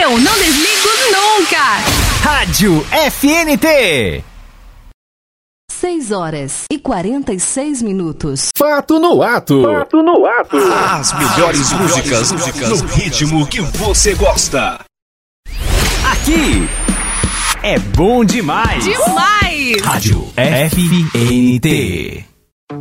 Eu não desligo nunca. Rádio FNT. 6h46. Fato no ato. Fato no ato. As melhores músicas no ritmo que você gosta. Aqui é bom demais. Demais. Rádio FNT.